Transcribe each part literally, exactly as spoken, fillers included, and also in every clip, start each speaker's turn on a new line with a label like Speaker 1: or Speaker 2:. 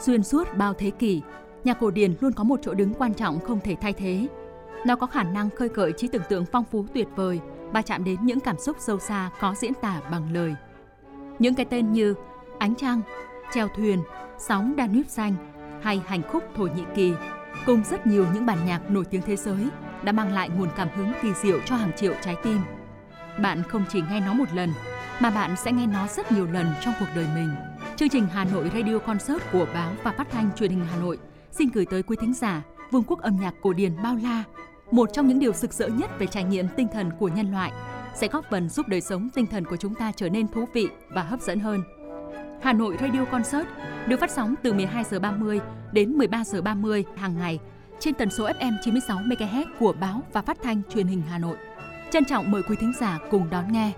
Speaker 1: Xuyên suốt bao thế kỷ, nhạc cổ điển luôn có một chỗ đứng quan trọng không thể thay thế. Nó có khả năng khơi gợi trí tưởng tượng phong phú tuyệt vời và chạm đến những cảm xúc sâu xa khó diễn tả bằng lời. Những cái tên như Ánh Trăng, Chèo Thuyền, Sóng Danube Xanh hay Hành Khúc Thổ Nhĩ Kỳ cùng rất nhiều những bản nhạc nổi tiếng thế giới đã mang lại nguồn cảm hứng kỳ diệu cho hàng triệu trái tim. Bạn không chỉ nghe nó một lần, mà bạn sẽ nghe nó rất nhiều lần trong cuộc đời mình. Chương trình Hà Nội Radio Concert của Báo và Phát thanh Truyền hình Hà Nội xin gửi tới quý thính giả vương quốc âm nhạc cổ điển bao la, một trong những điều rực rỡ nhất về trải nghiệm tinh thần của nhân loại, sẽ góp phần giúp đời sống tinh thần của chúng ta trở nên thú vị và hấp dẫn hơn. Hà Nội Radio Concert được phát sóng từ mười hai giờ ba mươi đến mười ba giờ ba mươi hàng ngày trên tần số ép em chín mươi sáu mê ga héc của Báo và Phát thanh Truyền hình Hà Nội. Trân trọng mời quý thính giả cùng đón nghe.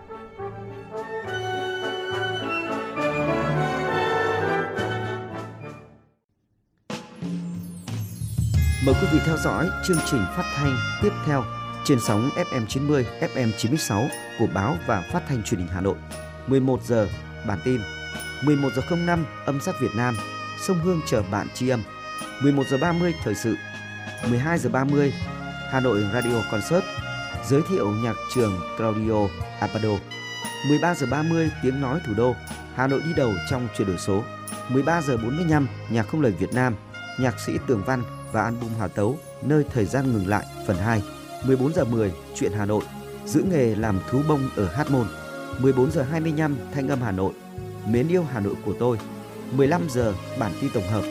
Speaker 2: Mời quý vị theo dõi chương trình phát thanh tiếp theo trên sóng ép em chín mươi, ép em chín mươi sáu của Báo và Phát thanh Truyền hình Hà Nội. mười một giờ bản tin, mười một giờ không năm âm sắc Việt Nam, sông Hương chờ bạn tri âm. mười một giờ ba mươi thời sự, mười hai giờ ba mươi Hà Nội Radio Concert giới thiệu nhạc trường Claudio Abbado. mười ba giờ ba mươi tiếng nói thủ đô, Hà Nội đi đầu trong chuyển đổi số. mười ba giờ bốn mươi lăm nhạc không lời Việt Nam, nhạc sĩ Tường Văn và album Hòa Tấu Nơi thời gian ngừng lại phần hai. mười bốn giờ mười chuyện Hà Nội, giữ nghề làm thú bông ở Hát Môn. mười bốn giờ hai mươi lăm Thanh âm Hà Nội, mến yêu Hà Nội của tôi. mười lăm giờ bản tin tổng hợp.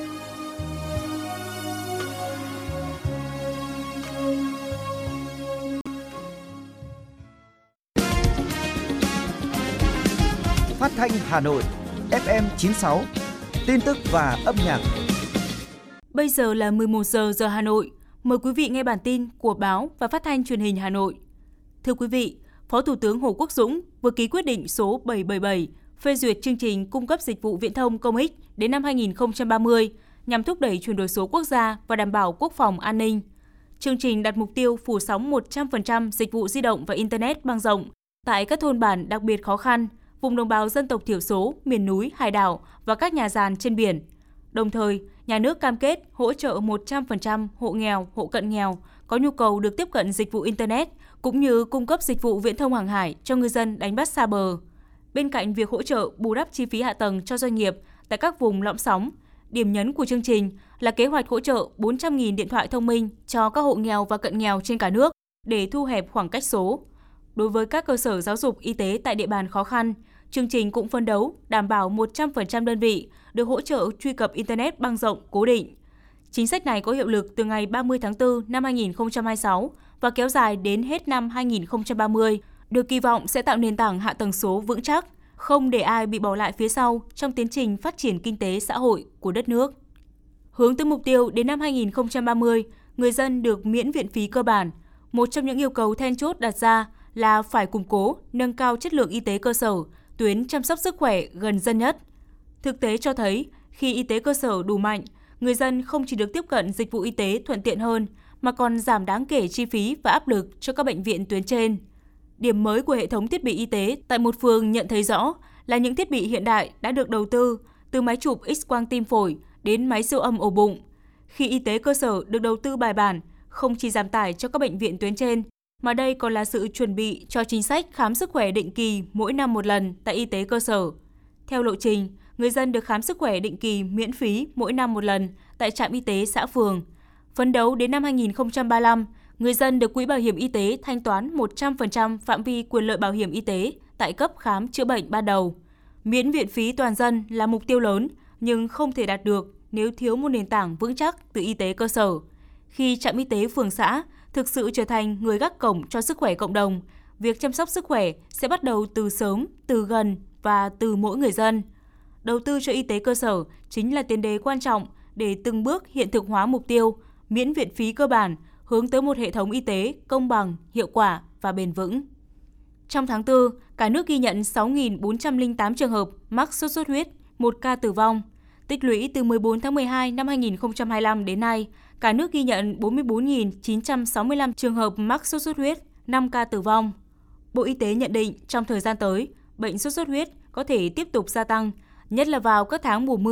Speaker 2: Phát thanh Hà Nội, ép em chín sáu, tin tức và âm nhạc.
Speaker 3: Bây giờ là mười một giờ giờ Hà Nội. Mời quý vị nghe bản tin của Báo và Phát thanh Truyền hình Hà Nội. Thưa quý vị, Phó Thủ tướng Hồ Quốc Dũng vừa ký quyết định số bảy trăm bảy mươi bảy phê duyệt chương trình cung cấp dịch vụ viễn thông công ích đến năm hai nghìn không trăm ba mươi nhằm thúc đẩy chuyển đổi số quốc gia và đảm bảo quốc phòng an ninh. Chương trình đặt mục tiêu phủ sóng một trăm phần trăm dịch vụ di động và Internet băng rộng tại các thôn bản đặc biệt khó khăn, vùng đồng bào dân tộc thiểu số, miền núi, hải đảo và các nhà giàn trên biển. Đồng thời, nhà nước cam kết hỗ trợ một trăm phần trăm hộ nghèo, hộ cận nghèo có nhu cầu được tiếp cận dịch vụ Internet, cũng như cung cấp dịch vụ viễn thông hàng hải cho ngư dân đánh bắt xa bờ. Bên cạnh việc hỗ trợ bù đắp chi phí hạ tầng cho doanh nghiệp tại các vùng lõm sóng, điểm nhấn của chương trình là kế hoạch hỗ trợ bốn trăm nghìn điện thoại thông minh cho các hộ nghèo và cận nghèo trên cả nước để thu hẹp khoảng cách số. Đối với các cơ sở giáo dục y tế tại địa bàn khó khăn, chương trình cũng phấn đấu đảm bảo một trăm phần trăm đơn vị được hỗ trợ truy cập Internet băng rộng cố định. Chính sách này có hiệu lực từ ngày ba mươi tháng tư năm hai nghìn không trăm hai mươi sáu và kéo dài đến hết năm hai nghìn không trăm ba mươi, được kỳ vọng sẽ tạo nền tảng hạ tầng số vững chắc, không để ai bị bỏ lại phía sau trong tiến trình phát triển kinh tế xã hội của đất nước. Hướng tới mục tiêu đến năm hai nghìn không trăm ba mươi, người dân được miễn viện phí cơ bản. Một trong những yêu cầu then chốt đặt ra là phải củng cố, nâng cao chất lượng y tế cơ sở, tuyến chăm sóc sức khỏe gần dân nhất. Thực tế cho thấy, khi y tế cơ sở đủ mạnh, người dân không chỉ được tiếp cận dịch vụ y tế thuận tiện hơn, mà còn giảm đáng kể chi phí và áp lực cho các bệnh viện tuyến trên. Điểm mới của hệ thống thiết bị y tế tại một phường nhận thấy rõ là những thiết bị hiện đại đã được đầu tư, từ máy chụp X-quang tim phổi đến máy siêu âm ổ bụng. Khi y tế cơ sở được đầu tư bài bản, không chỉ giảm tải cho các bệnh viện tuyến trên, mà đây còn là sự chuẩn bị cho chính sách khám sức khỏe định kỳ mỗi năm một lần tại y tế cơ sở. Theo lộ trình, người dân được khám sức khỏe định kỳ miễn phí mỗi năm một lần tại trạm y tế xã phường. Phấn đấu đến năm hai nghìn không trăm ba mươi lăm, người dân được Quỹ Bảo hiểm Y tế thanh toán một trăm phần trăm phạm vi quyền lợi bảo hiểm y tế tại cấp khám chữa bệnh ban đầu. Miễn viện phí toàn dân là mục tiêu lớn, nhưng không thể đạt được nếu thiếu một nền tảng vững chắc từ y tế cơ sở. Khi trạm y tế phường xã thực sự trở thành người gác cổng cho sức khỏe cộng đồng, việc chăm sóc sức khỏe sẽ bắt đầu từ sớm, từ gần và từ mỗi người dân. Đầu tư cho y tế cơ sở chính là tiền đề quan trọng để từng bước hiện thực hóa mục tiêu miễn viện phí cơ bản, hướng tới một hệ thống y tế công bằng, hiệu quả và bền vững. Trong tháng tư, cả nước ghi nhận sáu nghìn bốn trăm lẻ tám trường hợp mắc sốt xuất huyết, một ca tử vong. Tích lũy từ mười bốn tháng mười hai năm hai nghìn không trăm hai mươi lăm đến nay, cả nước ghi nhận bốn mươi bốn nghìn chín trăm sáu mươi lăm trường hợp mắc sốt xuất huyết, năm ca tử vong. Bộ Y tế nhận định trong thời gian tới, bệnh sốt xuất huyết có thể tiếp tục gia tăng, nhất là vào các tháng mùa mưa,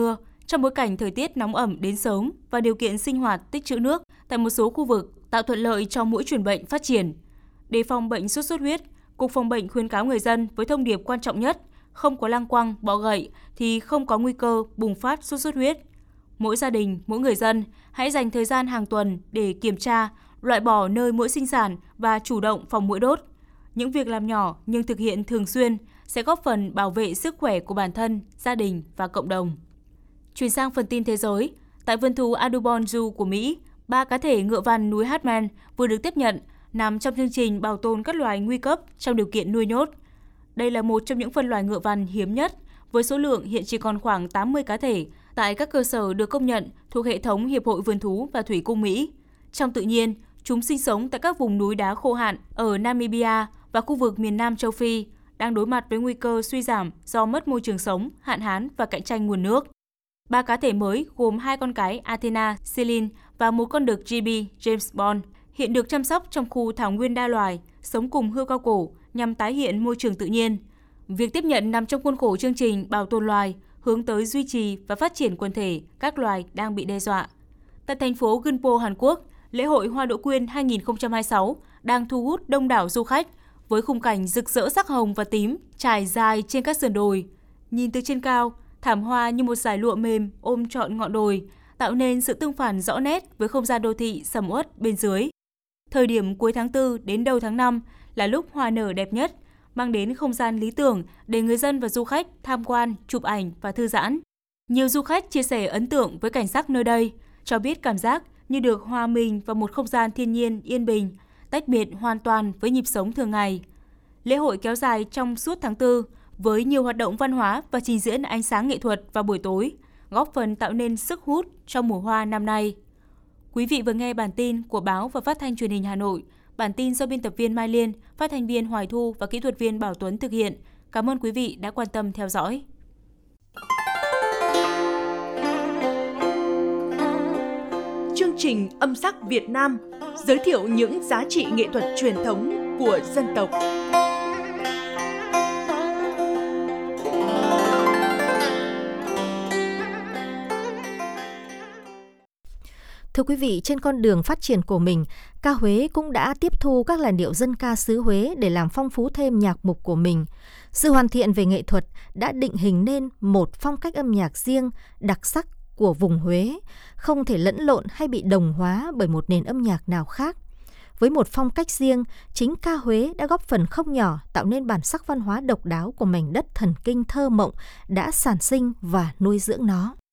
Speaker 3: trong bối cảnh thời tiết nóng ẩm đến sớm và điều kiện sinh hoạt tích trữ nước tại một số khu vực tạo thuận lợi cho muỗi truyền bệnh phát triển. Đề phòng bệnh sốt xuất huyết, Cục Phòng bệnh khuyến cáo người dân với thông điệp quan trọng nhất, không có lăng quăng, bọ gậy thì không có nguy cơ bùng phát sốt xuất huyết. Mỗi gia đình, mỗi người dân hãy dành thời gian hàng tuần để kiểm tra, loại bỏ nơi muỗi sinh sản và chủ động phòng muỗi đốt. Những việc làm nhỏ nhưng thực hiện thường xuyên sẽ góp phần bảo vệ sức khỏe của bản thân, gia đình và cộng đồng. Chuyển sang phần tin thế giới, tại vườn thú Audubon Zoo của Mỹ, ba cá thể ngựa vằn núi Hartman vừa được tiếp nhận nằm trong chương trình bảo tồn các loài nguy cấp trong điều kiện nuôi nhốt. Đây là một trong những phân loài ngựa vằn hiếm nhất, với số lượng hiện chỉ còn khoảng tám mươi cá thể tại các cơ sở được công nhận thuộc hệ thống Hiệp hội Vườn thú và Thủy cung Mỹ. Trong tự nhiên, chúng sinh sống tại các vùng núi đá khô hạn ở Namibia và khu vực miền Nam châu Phi, đang đối mặt với nguy cơ suy giảm do mất môi trường sống, hạn hán và cạnh tranh nguồn nước. Ba cá thể mới gồm hai con cái Athena, Celine và một con đực giê bê, James Bond, hiện được chăm sóc trong khu thảo nguyên đa loài, sống cùng hươu cao cổ nhằm tái hiện môi trường tự nhiên. Việc tiếp nhận nằm trong khuôn khổ chương trình bảo tồn loài, hướng tới duy trì và phát triển quần thể các loài đang bị đe dọa. Tại thành phố Gunpo, Hàn Quốc, lễ hội Hoa Đỗ Quyên hai không hai sáu đang thu hút đông đảo du khách với khung cảnh rực rỡ sắc hồng và tím trải dài trên các sườn đồi. Nhìn từ trên cao, thảm hoa như một dải lụa mềm ôm trọn ngọn đồi, tạo nên sự tương phản rõ nét với không gian đô thị sầm uất bên dưới. Thời điểm cuối tháng tư đến đầu tháng năm là lúc hoa nở đẹp nhất, mang đến không gian lý tưởng để người dân và du khách tham quan, chụp ảnh và thư giãn. Nhiều du khách chia sẻ ấn tượng với cảnh sắc nơi đây, cho biết cảm giác như được hòa mình vào một không gian thiên nhiên yên bình, tách biệt hoàn toàn với nhịp sống thường ngày. Lễ hội kéo dài trong suốt tháng tư với nhiều hoạt động văn hóa và trình diễn ánh sáng nghệ thuật vào buổi tối, góp phần tạo nên sức hút trong mùa hoa năm nay. Quý vị vừa nghe bản tin của Báo và Phát thanh Truyền hình Hà Nội. Bản tin do biên tập viên Mai Liên, phát thanh viên Hoài Thu và kỹ thuật viên Bảo Tuấn thực hiện. Cảm ơn quý vị đã quan tâm theo dõi.
Speaker 4: Chương trình Âm sắc Việt Nam giới thiệu những giá trị nghệ thuật truyền thống của dân tộc.
Speaker 5: Thưa quý vị, trên con đường phát triển của mình, ca Huế cũng đã tiếp thu các làn điệu dân ca xứ Huế để làm phong phú thêm nhạc mục của mình. Sự hoàn thiện về nghệ thuật đã định hình nên một phong cách âm nhạc riêng, đặc sắc của vùng Huế, không thể lẫn lộn hay bị đồng hóa bởi một nền âm nhạc nào khác. Với một phong cách riêng, chính ca Huế đã góp phần không nhỏ tạo nên bản sắc văn hóa độc đáo của mảnh đất thần kinh thơ mộng đã sản sinh và nuôi dưỡng nó.